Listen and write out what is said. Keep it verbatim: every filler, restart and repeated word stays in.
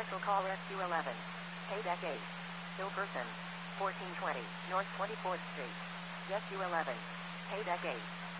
Special call Rescue eleven. Paydeck eight. Still person. fourteen twenty North twenty-fourth Street. Rescue eleven. Paydeck eight.